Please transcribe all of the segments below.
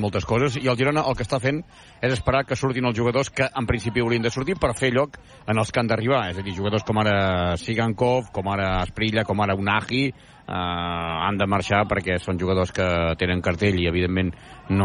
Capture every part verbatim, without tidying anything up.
moltes coses, i el Girona el que està fent és esperar que surtin els jugadors que en principi haurien de sortir per fer lloc en els que han d'arribar, és a dir, jugadors com ara Sigankov, com ara Asprilla, com ara Unagi, eh, han de marxar perquè són jugadors que tenen cartell i evidentment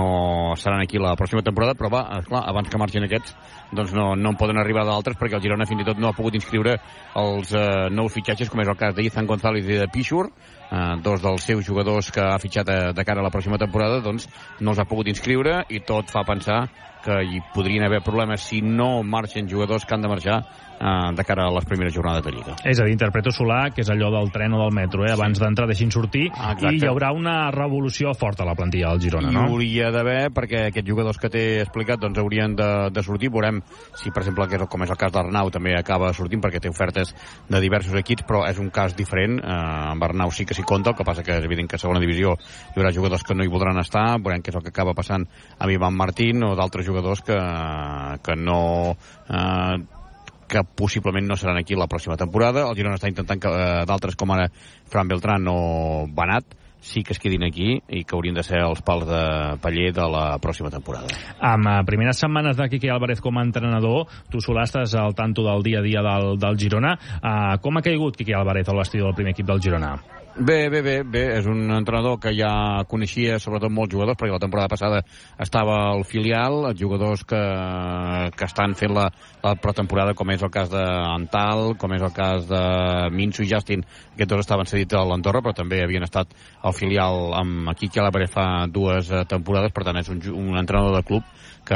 no seran aquí la pròxima temporada, però va, esclar, abans que marxin aquests doncs no, no en poden arribar d'altres, perquè el Girona fins i tot no ha pogut inscriure els eh, nous fitxatges, com és el cas d'Izan González i de Pichur, eh, dos dels seus jugadors que ha fitxat de, de cara a la pròxima temporada, doncs no els ha pogut inscriure, i tot fa pensar que hi podrien haver problemes si no marxen jugadors que han de marxar eh, de cara a les primeres jornades de Lliga. És a dir, interpreto, Solà, que és allò del tren o del metro, eh? Abans d'entrar deixin sortir, exacte. I hi haurà una revolució forta a la plantilla del Girona, no? Hi hauria d'haver, perquè aquests jugadors que t'he explicat doncs haurien de, de sortir. Veurem si, per exemple, que és, com és el cas d'Arnau, també acaba sortint, perquè té ofertes de diversos equips, però és un cas diferent. Eh, amb Arnau sí que s'hi compta, el que passa que és evident que a segona divisió hi haurà jugadors que no hi voldran estar. Veurem què és el que acaba passant amb Ivan Martín o d'altres jugadors que, que no... Eh, que possiblement no seran aquí la pròxima temporada. El Girona està intentant que eh, d'altres com ara Fran Beltrán o Banat sí que es quedin aquí i que haurien de ser els pals de paller de la pròxima temporada. Amb uh, primeres setmanes de Quique Álvarez com a entrenador, tu, Solà, estàs al tanto del dia a dia del, del Girona. Uh, com ha caigut Quique Álvarez al vestidor del primer equip del Girona? Bé, bé, bé, bé. És un entrenador que ja coneixia sobretot molts jugadors, perquè la temporada passada estava al filial, els jugadors que, que estan fent la, la pretemporada, com és el cas d'Antal, com és el cas de Minso i Justin, aquests dos estaven cedits a l'Andorra, però també havien estat al filial amb Quique Álvarez fa dues temporades, per tant és un, un entrenador de club que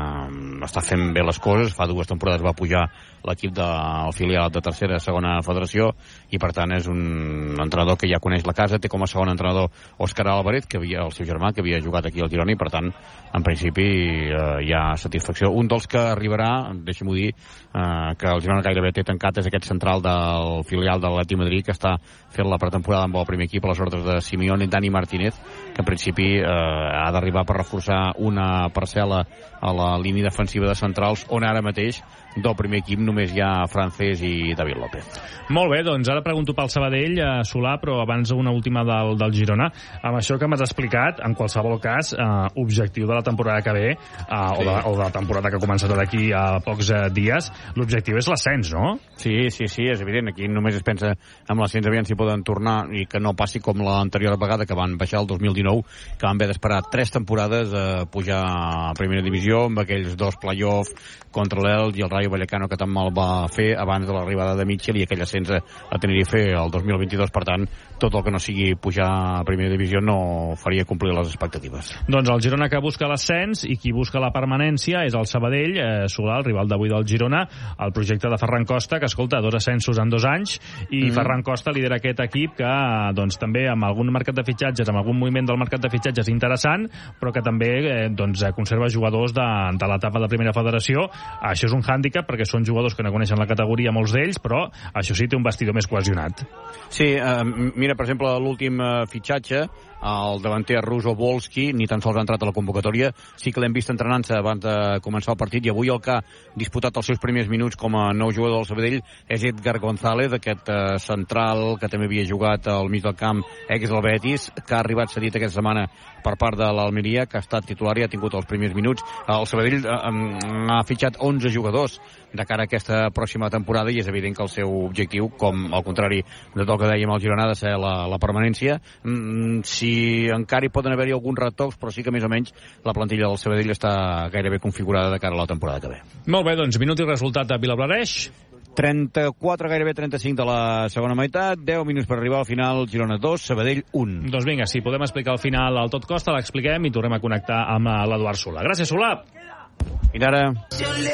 està fent bé les coses. Fa dues temporades va pujar l'equip del filial de tercera a segona federació, i per tant és un entrenador que ja coneix la casa. Té com a segon entrenador Òscar Álvarez, que havia, el seu germà, que havia jugat aquí al Girona, i per tant en principi eh, hi ha satisfacció. Un dels que arribarà, deixa'm-ho dir, eh, que el Girona gairebé té tancat, és aquest central del filial de l'Atlètic Madrid, que està fent la pretemporada amb el primer equip a les ordres de Simeone, Dani Martínez, que en principi eh, ha d'arribar per reforçar una parcel·la a la línia defensiva de centrals, on ara mateix del primer equip només hi ha Francés i David López. Molt bé, doncs ara pregunto pel Sabadell, eh, Solà, però abans una última del, del Girona. Amb això que m'has explicat, en qualsevol cas, eh, objectiu de la temporada que ve, eh, sí. o, de, o de la temporada que començarà d'aquí a pocs eh, dies, l'objectiu és l'ascens, no? Sí, sí, sí, és evident. Aquí només es pensa amb l'ascens, aviam si poden tornar, i que no passi com l'anterior vegada, que van baixar el dos mil dinou, que van haver d'esperar tres temporades a pujar a primera divisió, amb aquells dos play-off contra l'Elx i el Rayo Vallecano, que tan mal va fer abans de l'arribada de Mitchell, i aquell ascens a Tenerife el dos mil vint-i-dos. Per tant, tot el que no sigui pujar a primera divisió no faria complir les expectatives. Doncs el Girona, que busca l'ascens, i qui busca la permanència és el Sabadell, eh, Solà, el rival d'avui del Girona, el projecte de Ferran Costa, que escolta, dos ascensos en dos anys, i mm. Ferran Costa lidera aquest equip que doncs també amb algun mercat de fitxatges, amb algun moviment del mercat de fitxatges interessant, però que també eh, doncs, conserva jugadors de, de l'etapa de primera federació. Això és un hàndicap, perquè són jugadors que no coneixen la categoria, molts d'ells, però això sí, té un vestidor més cohesionat. Sí, eh, mira, per exemple, l'últim eh, fitxatge, el davanter Ruso Volski, ni tan sols ha entrat a la convocatòria. Sí que l'hem vist entrenant-se abans de començar el partit, i avui el que ha disputat els seus primers minuts com a nou jugador del Sabadell és Edgar González, aquest eh, central que també havia jugat al mig del camp, ex del Betis, que ha arribat cedit aquesta setmana per part de l'Almeria, que ha estat titular i ha tingut els primers minuts. El Sabadell eh, ha fitxat onze jugadors de cara a aquesta pròxima temporada, i és evident que el seu objectiu, com al contrari de tot el que dèiem al Girona, ha de ser la, la permanència. Mm, si encara hi poden haver-hi alguns retocs, però sí que més o menys la plantilla del Sabadell està gairebé configurada de cara a la temporada que ve. Molt bé, doncs minut i resultat a Vilablareix. trenta-quatre, gairebé trenta-cinc de la segona meitat, deu minuts per arribar al final, Girona dos, Sabadell un. Doncs vinga, si podem explicar al final al tot costa, l'expliquem i tornem a connectar amb l'Eduard Solà. Gràcies, Solà! Fins ara.